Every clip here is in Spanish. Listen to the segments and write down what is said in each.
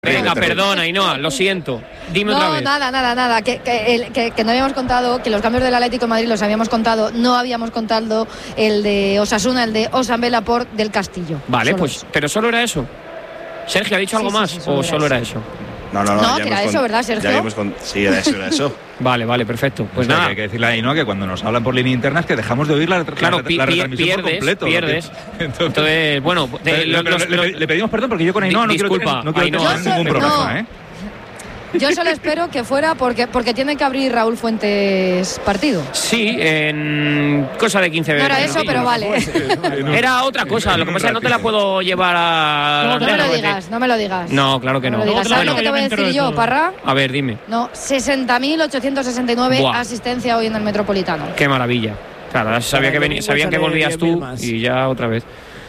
Venga, perdona, Ainhoa, lo siento. Dime otra vez. Nada. Que no habíamos contado, que los cambios del Atlético de Madrid los habíamos contado, no habíamos contado el de Osasuna, el de Osambe Laporte del Castillo. Vale, pues, pero solo era eso. ¿Sergio ha dicho algo más o solo era eso? No, que era eso, ¿verdad, Sergio? Sí, era eso. Vale, perfecto. Pues nada. Hay que decirle a Ainhoa que cuando nos hablan por línea interna es que dejamos de oír la retransmisión por completo. Pierdes. Entonces, bueno, le pedimos perdón porque yo con Ainhoa no quiero tener ningún problema, ¿eh? Yo solo espero que fuera porque tiene que abrir Raúl Fuentes partido. Sí, en cosa de 15 veces. No era eso, pero vale. Era otra cosa, lo que pasa es que no te la puedo llevar a... No me lo digas. No, claro que no. ¿Sabes lo que te voy a decir yo, Parra? A ver, dime. No, 60.869 asistencia hoy en el Metropolitano. Qué maravilla. Claro, sabían que volvías tú y ya otra vez.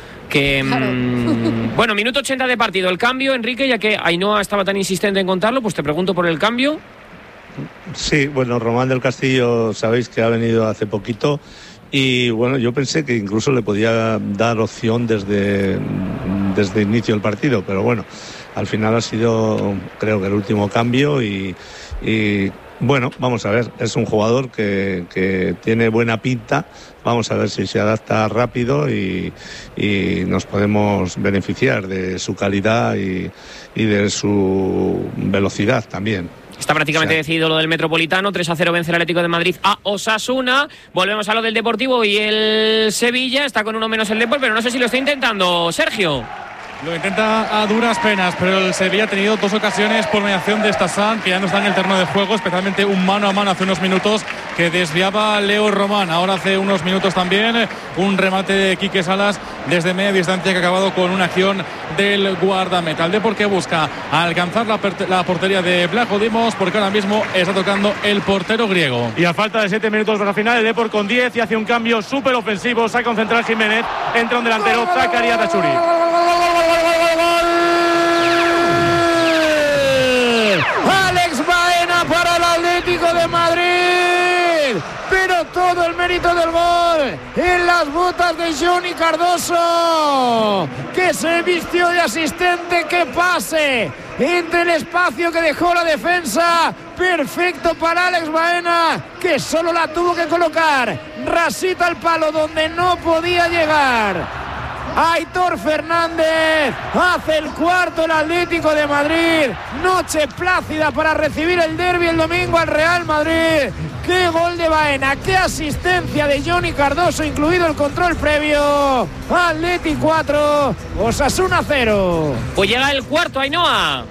Bueno, minuto 80 de partido. El cambio, Enrique, ya que Ainhoa estaba tan insistente en contarlo, pues te pregunto por el cambio. Sí, bueno, Román del Castillo, sabéis que ha venido hace poquito y bueno, yo pensé que incluso le podía dar opción desde inicio del partido, pero bueno, al final ha sido, creo que el último cambio y bueno, vamos a ver, es un jugador que tiene buena pinta. Vamos a ver si se adapta rápido y nos podemos beneficiar de su calidad y de su velocidad también. Está prácticamente decidido lo del Metropolitano. 3-0 vence el Atlético de Madrid a Osasuna. Volvemos a lo del Deportivo y el Sevilla. Está con uno menos el Depor, pero no sé si lo está intentando Sergio. Lo intenta a duras penas, pero el Sevilla ha tenido dos ocasiones por mediación de Stassan, que ya no está en el terreno de juego, especialmente un mano a mano hace unos minutos que desviaba Leo Román. Ahora hace unos minutos también un remate de Quique Salas desde media distancia que ha acabado con una acción del guardameta. El Depor que busca alcanzar la portería de Blajo Dimos, porque ahora mismo está tocando el portero griego. Y a falta de 7 minutos para la final, el Depor con 10 y hace un cambio súper ofensivo. Saca un central Jiménez, entra un delantero, Zakaria Tachuri. Alex Baena para el Atlético de Madrid, pero todo el mérito del gol en las botas de Johnny Cardoso, que se vistió de asistente. Que pase entre el espacio que dejó la defensa, perfecto para Alex Baena, que solo la tuvo que colocar rasita al palo donde no podía llegar. Aitor Fernández hace el cuarto el Atlético de Madrid. Noche plácida para recibir el derbi el domingo al Real Madrid. Qué gol de Baena, qué asistencia de Johnny Cardoso, incluido el control previo. Atleti 4, Osasuna 0. Pues llega el cuarto, Ainhoa.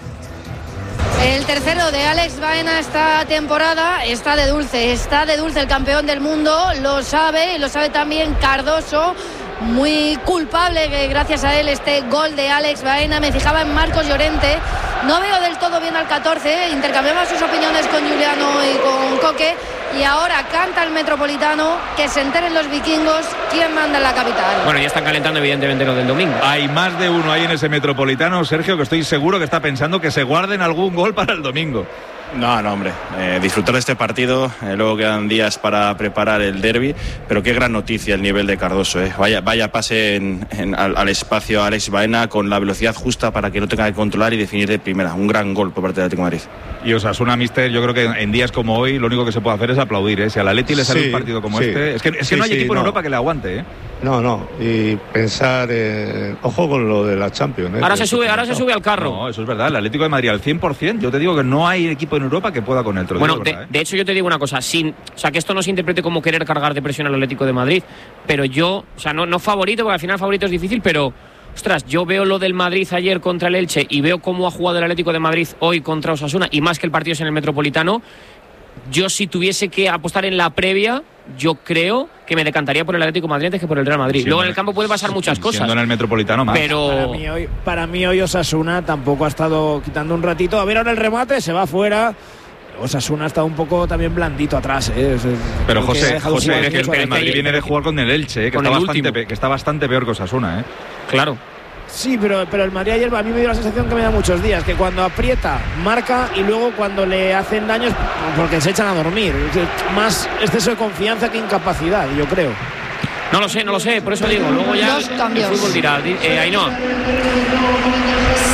El tercero de Alex Baena esta temporada está de dulce el campeón del mundo, lo sabe también Cardoso. Muy culpable que gracias a él este gol de Alex Baena. Me fijaba en Marcos Llorente, no veo del todo bien al 14, intercambiaba sus opiniones con Juliano y con Coque, y ahora canta el Metropolitano. Que se enteren los vikingos quién manda en la capital. Bueno, ya están calentando evidentemente lo del domingo. Hay más de uno ahí en ese Metropolitano, Sergio, que estoy seguro que está pensando que se guarden algún gol para el domingo. No, hombre, disfrutar de este partido, luego quedan días para preparar el derbi, pero qué gran noticia el nivel de Cardoso, vaya pase al espacio a Alex Baena con la velocidad justa para que no tenga que controlar y definir de primera. Un gran gol por parte del Atlético de Madrid. Y Osasuna, mister, yo creo que en días como hoy lo único que se puede hacer es aplaudir, Si al Atleti le sale un partido como este, es que no hay equipo en Europa que le aguante, No, y pensar, ojo con lo de la Champions. Ahora se sube al carro. No, eso es verdad, el Atlético de Madrid al 100%, yo te digo que no hay equipo en Europa que pueda con él. Bueno, de hecho yo te digo una cosa, que esto no se interprete como querer cargar de presión al Atlético de Madrid, pero yo, no favorito, porque al final favorito es difícil, pero ostras, yo veo lo del Madrid ayer contra el Elche y veo cómo ha jugado el Atlético de Madrid hoy contra Osasuna, y más que el partido es en el Metropolitano. Yo, si tuviese que apostar en la previa, yo creo que me decantaría por el Atlético de Madrid antes que por el Real Madrid. Luego en el campo pueden pasar muchas cosas. Siendo en el Metropolitano más. Pero para mí hoy Osasuna tampoco ha estado quitando un ratito. A ver ahora el remate, se va fuera. Osasuna ha estado un poco también blandito atrás. Pero José, es que el Madrid viene de jugar con el Elche, que está bastante peor que Osasuna. Claro. Sí, pero el Madrid ayer a mí me dio la sensación que me da muchos días, que cuando aprieta, marca, y luego cuando le hacen daños, porque se echan a dormir. Más exceso de confianza que incapacidad, yo creo. No lo sé, por eso digo. Luego ya el fútbol dirá. Ainhoa.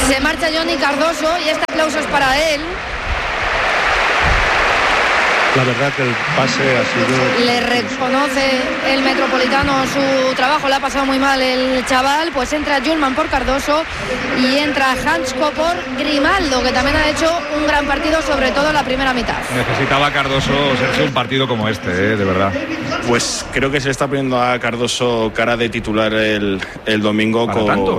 Se marcha Johnny Cardoso y este aplauso es para él. La verdad que el pase ha sido... Le reconoce el Metropolitano su trabajo, le ha pasado muy mal el chaval. Pues entra Julman por Cardoso y entra Hansko por Grimaldo, que también ha hecho un gran partido, sobre todo en la primera mitad. Necesitaba Cardoso, Sergio, un partido como este, de verdad. Pues creo que se le está poniendo a Cardoso cara de titular el domingo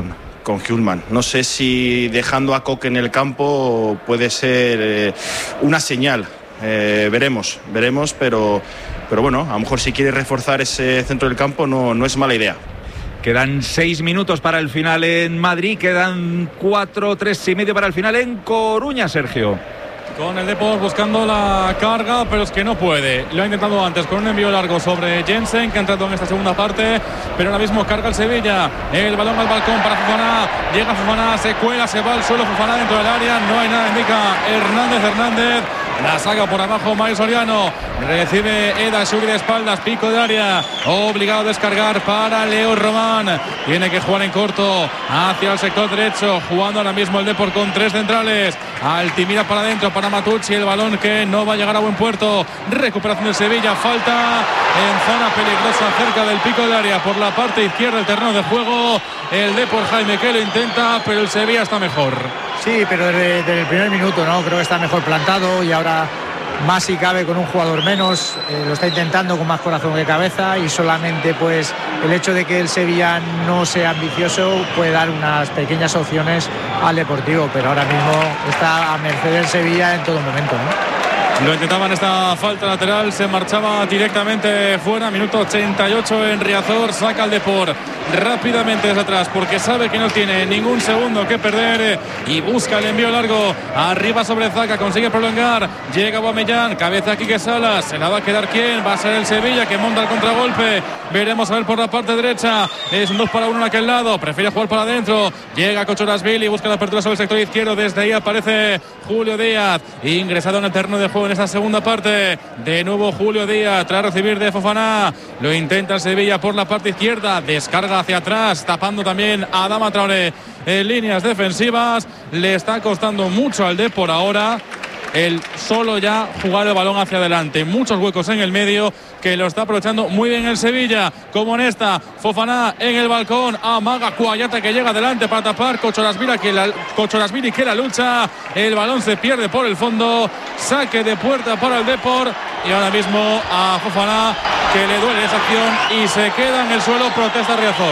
con Hjulman. No sé si dejando a Koke en el campo puede ser una señal. Veremos, pero bueno, a lo mejor si quiere reforzar ese centro del campo no es mala idea. Quedan 6 minutos para el final en Madrid, quedan 3 y medio para el final en Coruña, Sergio. Con el Depor buscando la carga, pero es que no puede. Lo ha intentado antes con un envío largo sobre Jensen, que ha entrado en esta segunda parte, pero ahora mismo carga el Sevilla. El balón al balcón para Fofana. Llega Fofana, se cuela, se va al suelo Fofana dentro del área. No hay nada, indica Hernández. La saca por abajo Mario Soriano. Recibe Eda, sube de espaldas, pico de área. Obligado a descargar para Leo Román. Tiene que jugar en corto hacia el sector derecho. Jugando ahora mismo el Depor con 3 centrales. Altimira para adentro para Matucci. El balón que no va a llegar a buen puerto. Recuperación del Sevilla. Falta en zona peligrosa cerca del pico de área por la parte izquierda del terreno de juego. El Depor, Jaime, que lo intenta, pero el Sevilla está mejor. Sí, pero desde el primer minuto, ¿no? Creo que está mejor plantado y ahora más si cabe con un jugador menos, lo está intentando con más corazón que cabeza, y solamente pues el hecho de que el Sevilla no sea ambicioso puede dar unas pequeñas opciones al Deportivo, pero ahora mismo está a merced del Sevilla en todo momento, ¿no? Lo intentaban esta falta lateral, se marchaba directamente fuera. Minuto 88 en Riazor, saca el Depor rápidamente desde atrás porque sabe que no tiene ningún segundo que perder y busca el envío largo arriba sobre Zaka, consigue prolongar, llega Aubameyang, cabeza Quique Salas, se la va a quedar quién, va a ser el Sevilla que monta el contragolpe, veremos a ver por la parte derecha, es un 2-1 en aquel lado, prefiere jugar para adentro, llega Kochorazvili y busca la apertura sobre el sector izquierdo, desde ahí aparece Julio Díaz, ingresado en el terreno de juego en esta segunda parte, de nuevo Julio Díaz tras recibir de Fofana, lo intenta el Sevilla por la parte izquierda, descarga hacia atrás, tapando también a Adama Traoré en líneas defensivas, le está costando mucho al Depor ahora el solo ya jugar el balón hacia adelante, muchos huecos en el medio que lo está aprovechando muy bien el Sevilla, como en esta, Fofana en el balcón, amaga Cuayata que llega adelante para tapar, Kochorazvili que la lucha, el balón se pierde por el fondo, saque de puerta para el Depor y ahora mismo a Fofana que le duele esa acción y se queda en el suelo, protesta Riazor.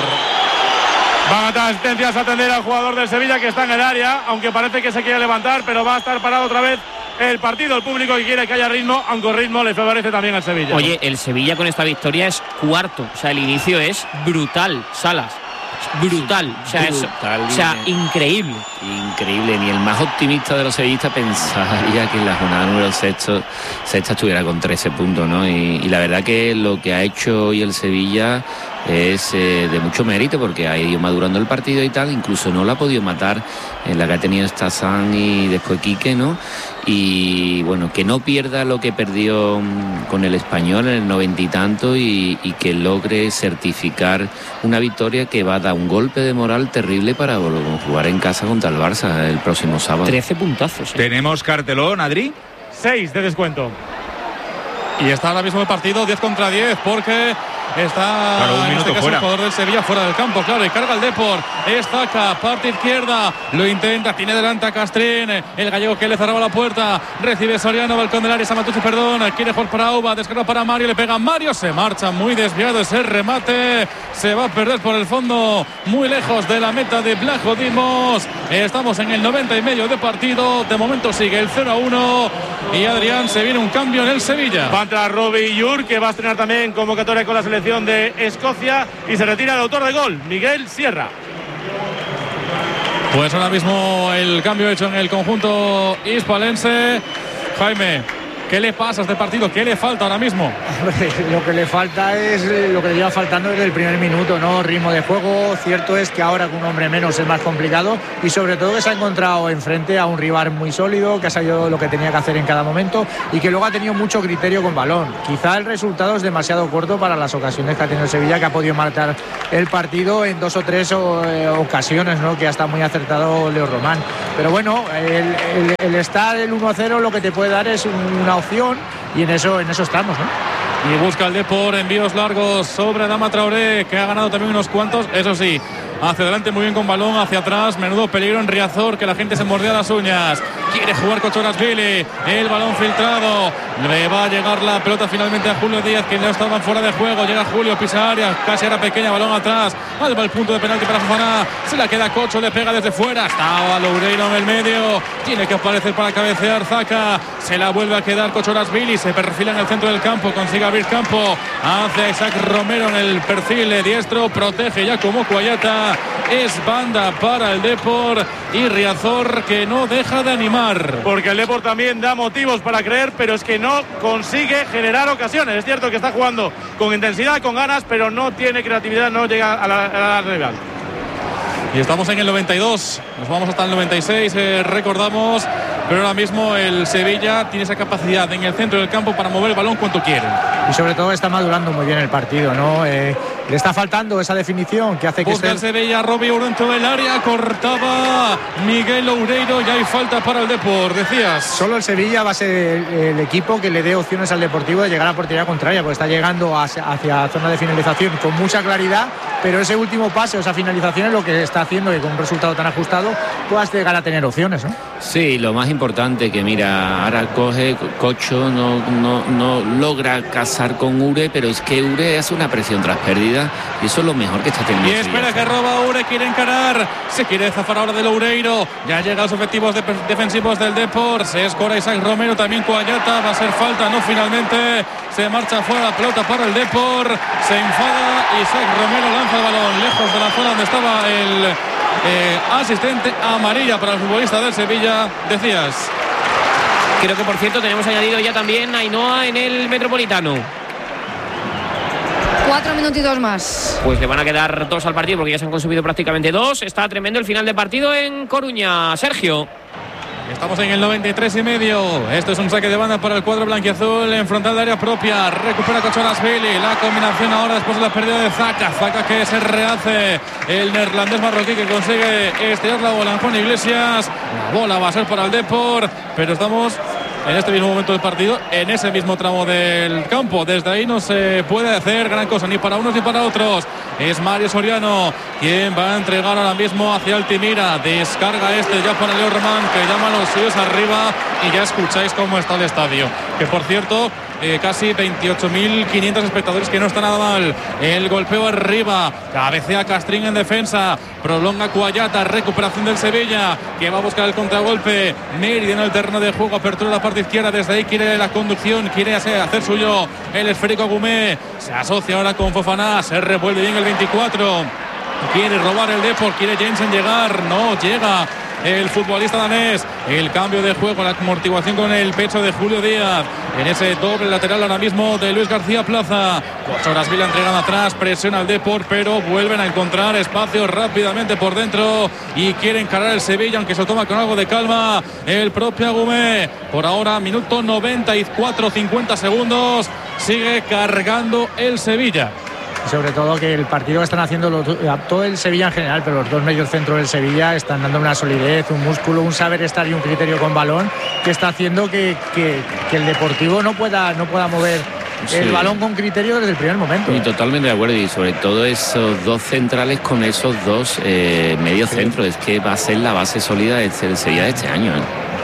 Van a dar asistencias a atender al jugador del Sevilla que está en el área, aunque parece que se quiere levantar, pero va a estar parado otra vez el partido. El público que quiere que haya ritmo, aunque el ritmo le favorece también al Sevilla. Oye, el Sevilla con esta victoria es cuarto, o sea, el inicio es brutal, Salas. Brutal, increíble. Increíble, ni el más optimista de los sevillistas pensaría que en la jornada número sexta estuviera con 13 puntos, ¿no? Y la verdad que lo que ha hecho hoy el Sevilla es de mucho mérito porque ha ido madurando el partido y tal, incluso no lo ha podido matar en la que ha tenido Stazán y después Quique, ¿no? Y bueno, que no pierda lo que perdió con el Español en el 90 y tanto y que logre certificar una victoria que va a dar un golpe de moral terrible para jugar en casa contra el Barça el próximo sábado. 13 puntazos. ¿Tenemos cartelón, Adri? 6 de descuento. Y está ahora mismo el partido 10 contra 10 porque está en este caso el jugador del Sevilla fuera del campo, claro, y carga el Depor, estaca, parte izquierda, lo intenta, tiene delante a Castrín, el gallego que le cerraba la puerta, recibe Soriano, balcón del área, Samatucci, quiere jugar para Auba, descarga para Mario, le pega Mario, se marcha muy desviado ese remate, se va a perder por el fondo, muy lejos de la meta de Blajo Dimos. Estamos en el 90 y medio de partido, de momento sigue el 0-1 y Adrián, se viene un cambio en el Sevilla. Va a entrar Robbie Yur, que va a estrenar también convocatoria con la selección de Escocia, y se retira el autor de gol, Miguel Sierra. Pues ahora mismo el cambio hecho en el conjunto hispalense. Jaime, ¿Qué le pasa a este partido? ¿Qué le falta ahora mismo? Lo que le falta es lo que le lleva faltando desde el primer minuto, ¿no? Ritmo de juego. Cierto es que ahora con un hombre menos es más complicado y sobre todo que se ha encontrado enfrente a un rival muy sólido, que ha sabido lo que tenía que hacer en cada momento y que luego ha tenido mucho criterio con balón. Quizá el resultado es demasiado corto para las ocasiones que ha tenido el Sevilla, que ha podido matar el partido en 2 o 3 ocasiones, ¿no? Que ha estado muy acertado Leo Román. Pero bueno, el estar el 1-0 lo que te puede dar es una opción y en eso estamos, ¿no? Y busca el Depor, envíos largos sobre Adama Traoré, que ha ganado también unos cuantos, eso sí, hacia adelante muy bien con balón, hacia atrás, menudo peligro en Riazor, que la gente se mordea las uñas, quiere jugar Kochorashvili, el balón filtrado, le va a llegar la pelota finalmente a Julio Díaz, que no estaba fuera de juego, llega Julio, pisa área, casi era pequeña, balón atrás, va el punto de penalti para Fofana, se la queda Cocho, le pega desde fuera, estaba Loureiro en el medio, tiene que aparecer para cabecear Zaka, se la vuelve a quedar Kochorashvili, se perfila en el centro del campo, consigue abrir campo, hace Isaac Romero en el perfil diestro, protege ya como Cuayata, es banda para el Depor y Riazor, que no deja de animar. Porque el Depor también da motivos para creer, pero es que no consigue generar ocasiones. Es cierto que está jugando con intensidad, con ganas, pero no tiene creatividad, no llega a la rival. Y estamos en el 92, nos vamos hasta el 96, recordamos, pero ahora mismo el Sevilla tiene esa capacidad en el centro del campo para mover el balón cuanto quiere. Y sobre todo está madurando muy bien el partido, ¿no? Le está faltando esa definición que hace que busca el Sevilla, Robbie dentro del área, cortaba Miguel Loureiro y hay falta para el Depor, decías. Solo el Sevilla va a ser el equipo que le dé opciones al Deportivo de llegar a portería contraria, porque está llegando hacia zona de finalización con mucha claridad, pero ese último pase, esa finalización es lo que está haciendo que con un resultado tan ajustado puedas llegar a tener opciones, ¿no? Sí, lo más importante que mira, ahora coge Cocho, no logra casar con Ure, pero es que Ure hace una presión tras pérdida y eso es lo mejor que está teniendo. Y espera que roba Ure, quiere encarar, se quiere zafar ahora de Loureiro, ya llega a los efectivos defensivos del Depor, se escora Isaac Romero, también Cuayata, va a ser falta, no, finalmente se marcha fuera la pelota para el Depor, se enfada, Isaac Romero lanza el balón lejos de la zona donde estaba el asistente, amarilla para el futbolista del Sevilla, decías. Creo que por cierto tenemos añadido ya también a Ainhoa en el Metropolitano. 4 minutitos más. Pues le van a quedar 2 al partido porque ya se han consumido prácticamente 2. Está tremendo el final de partido en Coruña. Sergio. Estamos en el 93,5. Esto es un saque de banda para el cuadro blanquiazul en frontal de área propia. Recupera Kochorashvili. La combinación ahora después de la pérdida de Zaka. Zaka que se rehace. El neerlandés marroquí que consigue estirar la bola en Juan Iglesias. La bola va a ser para el Depor, pero estamos en este mismo momento del partido, en ese mismo tramo del campo. Desde ahí no se puede hacer gran cosa, ni para unos ni para otros. Es Mario Soriano quien va a entregar ahora mismo hacia Altimira. Descarga ya para Leo Román, que llama a los suyos arriba, y ya escucháis cómo está el estadio. Que por cierto, casi 28.500 espectadores, que no está nada mal. El golpeo arriba, cabecea Castrín en defensa, prolonga Cuayata, recuperación del Sevilla, que va a buscar el contragolpe. Mérida en el terreno de juego, apertura la parte izquierda, desde ahí quiere la conducción, quiere hacer suyo el esférico Agumé, se asocia ahora con Fofana, se revuelve bien el 24, quiere robar el Depor, quiere Jensen llegar, no llega el futbolista danés. El cambio de juego, la amortiguación con el pecho de Julio Díaz en ese doble lateral ahora mismo de Luis García Plaza. Kochorashvili entregan atrás, presiona al Depor, pero vuelven a encontrar espacio rápidamente por dentro y quiere encarar el Sevilla, aunque se lo toma con algo de calma el propio Agumé. Por ahora, minuto 94, 50 segundos, sigue cargando el Sevilla. Sobre todo que el partido que están haciendo todo el Sevilla en general, pero los dos medios centros del Sevilla están dando una solidez, un músculo, un saber estar y un criterio con balón que está haciendo que el Deportivo no pueda mover el balón con criterio desde el primer momento. Y totalmente de acuerdo, y sobre todo esos dos centrales con esos dos medios centros, es que va a ser la base sólida del Sevilla de este año.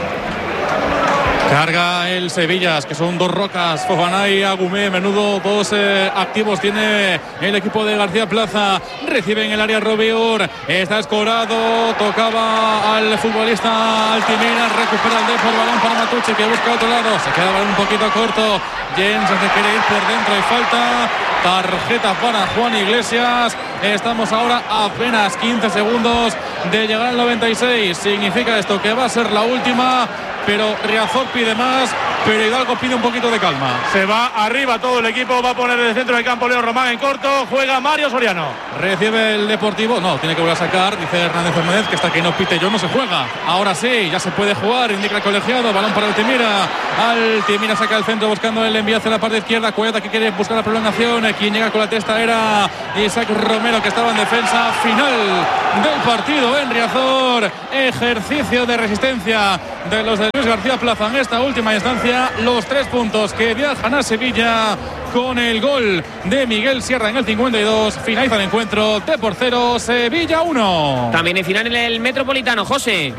Carga el Sevilla, que son dos rocas, Fofana y Agumé. Menudo dos activos tiene el equipo de García Plaza. Recibe en el área Robiur, está escorado, tocaba al futbolista Altimira, recupera el Depor, balón para Matucci, que busca otro lado, se queda un poquito corto. Jensen se quiere ir por dentro y falta. Tarjeta para Juan Iglesias. Estamos ahora a apenas 15 segundos de llegar al 96. Significa esto que va a ser la última, pero Riazor pide más pero Hidalgo pide un poquito de calma. Se va arriba todo el equipo, va a poner en el centro del campo Leo Román en corto, juega Mario Soriano. Recibe el Deportivo, no, tiene que volver a sacar, dice Hernández Fernández, que hasta que no pite yo no se juega. Ahora sí, ya se puede jugar, indica el colegiado, balón para Altimira. Altimira saca el centro buscando el envío hacia la parte izquierda. Cuellada que quiere buscar la prolongación. Quien llega con la testa era Isaac Romero, que estaba en defensa. Final del partido en Riazor. Ejercicio de resistencia de los de Luis García Plaza en esta última instancia. Los 3 puntos que viajan a Sevilla con el gol de Miguel Sierra en el 52. Finaliza el encuentro, Depor 0, Sevilla 1. También en final en el Metropolitano, José.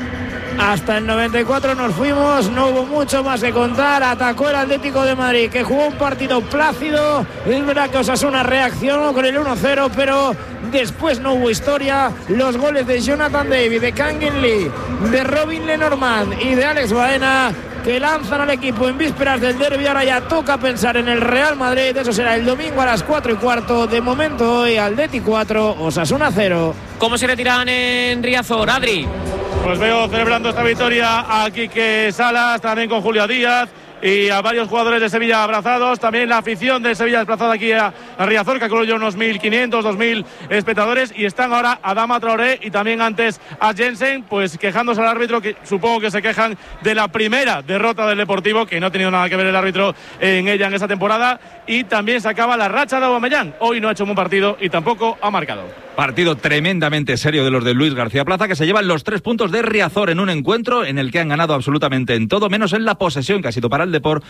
Hasta el 94 nos fuimos, no hubo mucho más que contar. Atacó el Atlético de Madrid, que jugó un partido plácido. Es verdad que Osasuna reaccionó con el 1-0, pero después no hubo historia. Los goles de Jonathan David, de Kangin Lee, de Robin Lenormand y de Alex Baena, que lanzan al equipo en vísperas del derbi. Ahora ya toca pensar en el Real Madrid. Eso será el domingo a las 4:15. De momento hoy, Atleti 4, Osasuna 0. ¿Cómo se retiran en Riazor, Adri? Pues veo celebrando esta victoria a Quique Salas, también con Julio Díaz y a varios jugadores de Sevilla abrazados. También la afición de Sevilla desplazada aquí a Riazor, que calculó yo unos 1.500, 2.000 espectadores. Y están ahora Adama Traoré y también antes a Jensen, pues quejándose al árbitro, que supongo que se quejan de la primera derrota del Deportivo, que no ha tenido nada que ver el árbitro en ella en esa temporada. Y también se acaba la racha de Aubameyang. Hoy no ha hecho un buen partido y tampoco ha marcado. Partido tremendamente serio de los de Luis García Plaza, que se llevan los 3 puntos de Riazor en un encuentro en el que han ganado absolutamente en todo, menos en la posesión, que ha sido para el Depor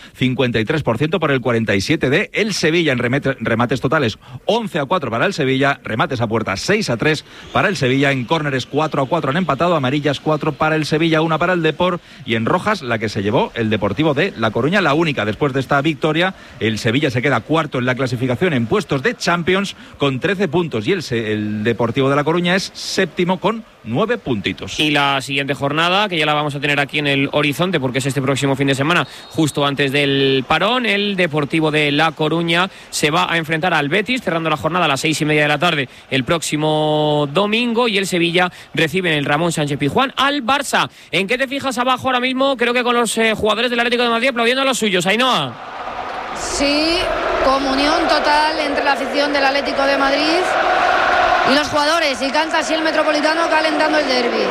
53% por el 47% de el Sevilla. En remates totales 11-4 para el Sevilla, remates a puerta 6-3 para el Sevilla, en córneres 4-4 han empatado, amarillas 4 para el Sevilla, 1 para el Depor, y en rojas la que se llevó el Deportivo de La Coruña, la única. Después de esta victoria, el Sevilla se queda cuarto en la clasificación en puestos de Champions con 13 puntos y el Deportivo de La Coruña es séptimo con 9 puntitos. Y la siguiente jornada, que ya la vamos a tener aquí en el horizonte, porque es este próximo fin de semana, justo antes del parón, el Deportivo de La Coruña se va a enfrentar al Betis, cerrando la jornada a las 6:30 de la tarde el próximo domingo, y el Sevilla recibe en el Ramón Sánchez Pizjuán al Barça. ¿En qué te fijas abajo ahora mismo? Creo que con los jugadores del Atlético de Madrid aplaudiendo a los suyos. Ainhoa. Sí, comunión total entre la afición del Atlético de Madrid y los jugadores, y canta así el Metropolitano calentando el derbi.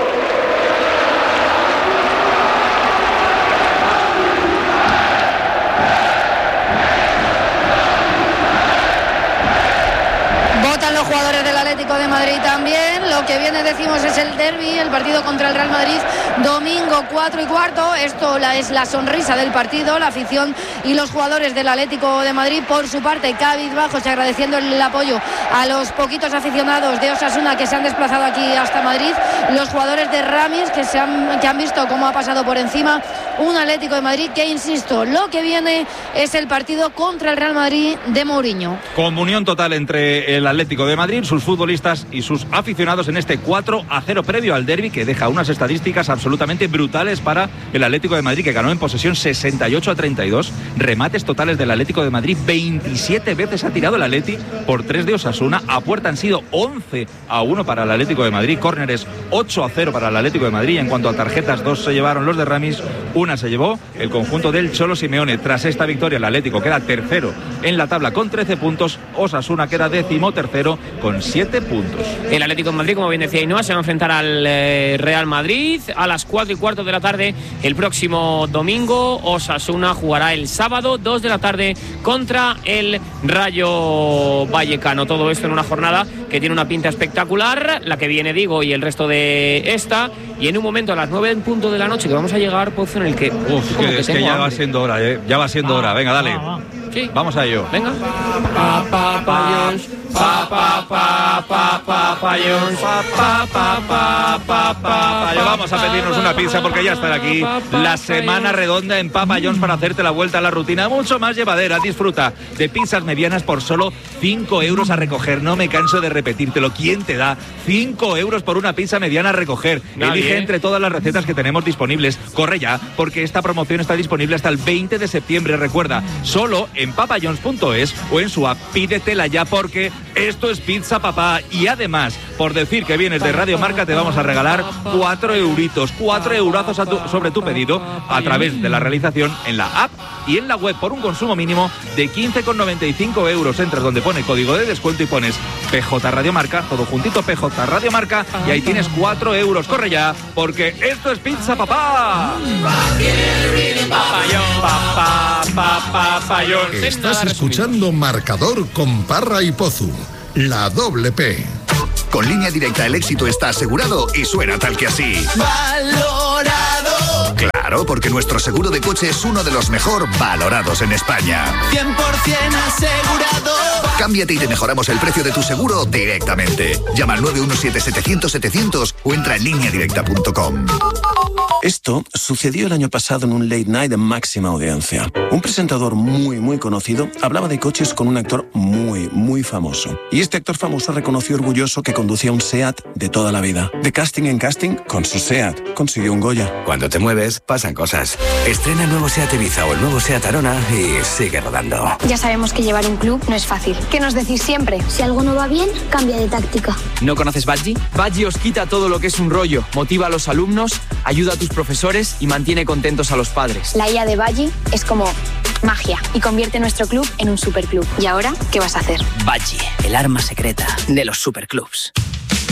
Votan los jugadores del Atlético de Madrid también. Lo que viene, decimos, es el derbi, el partido contra el Real Madrid, domingo 4:15. Esto es la sonrisa del partido, la afición y los jugadores del Atlético de Madrid. Por su parte, cabizbajos y agradeciendo el apoyo a los poquitos aficionados de Osasuna que se han desplazado aquí hasta Madrid. Los jugadores de Ramis que han visto cómo ha pasado por encima un Atlético de Madrid que, insisto, lo que viene es el partido contra el Real Madrid de Mourinho. Comunión total entre el Atlético de Madrid, sus futbolistas y sus aficionados en este 4-0 previo al derbi, que deja unas estadísticas absolutamente brutales para el Atlético de Madrid, que ganó en posesión 68-32, remates totales del Atlético de Madrid, 27 veces ha tirado el Atleti por 3 de Osasuna, a puerta han sido 11-1 para el Atlético de Madrid, córneres 8-0 para el Atlético de Madrid. En cuanto a tarjetas, 2 se llevaron los de Ramis, una se llevó el conjunto del Cholo Simeone. Tras esta victoria, el Atlético queda tercero en la tabla con 13 puntos, Osasuna queda 13º con 7 puntos. El Atlético de Madrid, como bien decía Ainhoa, se va a enfrentar al Real Madrid a las 4:15 de la tarde el próximo domingo. Osasuna jugará el sábado 2 de la tarde contra el Rayo Vallecano. Todo esto en una jornada que tiene una pinta espectacular, la que viene, digo, y el resto de esta. Y en un momento a las 9:00 de la noche que vamos a llegar, Pozo, en el que... es que ya va siendo hora, ya va siendo hora. Venga, dale. Sí. Vamos a ello. Venga. Vamos a pedirnos una pizza porque ya está aquí la semana redonda en Papa John's para hacerte la vuelta a la rutina mucho más llevadera. Disfruta de pizzas medianas por solo 5 euros a recoger. No me canso de repetírtelo. ¿Quién te da 5 euros por una pizza mediana a recoger? Nadie. Elige entre todas las recetas que tenemos disponibles. Corre ya, porque esta promoción está disponible hasta el 20 de septiembre. Recuerda, solo en papajohns.es o en su app. Pídetela ya, porque esto es Pizza Papá. Y además, Por decir que vienes de Radio Marca te vamos a regalar 4 euritos, 4 eurazos sobre tu pedido a través de la realización en la app y en la web por un consumo mínimo de 15,95 euros. Entras donde pone código de descuento y pones PJ Radio Marca, todo juntito PJ Radio Marca, y ahí tienes 4 euros. Corre ya, porque esto es Pizza Papá. Estás escuchando Marcador con Parra y Pozu, la doble P. Con Línea Directa el éxito está asegurado y suena tal que así. ¡Valorado! Claro, porque nuestro seguro de coche es uno de los mejor valorados en España. 100% asegurado. Cámbiate y te mejoramos el precio de tu seguro directamente. Llama al 917-700-700 o entra en lineadirecta.com. Esto sucedió el año pasado en un late night de máxima audiencia. Un presentador muy conocido hablaba de coches con un actor muy famoso. Y este actor famoso reconoció orgulloso que conducía un SEAT de toda la vida. De casting en casting, con su SEAT consiguió un Goya. Cuando te mueves, pasan cosas. Estrena el nuevo SEAT Ibiza o el nuevo SEAT Arona y sigue rodando. Ya sabemos que llevar un club no es fácil. ¿Qué nos decís siempre? Si algo no va bien, cambia de táctica. ¿No conoces Badgie? Badgie os quita todo lo que es un rollo, motiva a los alumnos, ayuda a tus profesores y mantiene contentos a los padres. La IA de Badgie es como magia y convierte nuestro club en un superclub. ¿Y ahora qué vas a hacer? Badgie, el arma secreta de los superclubs.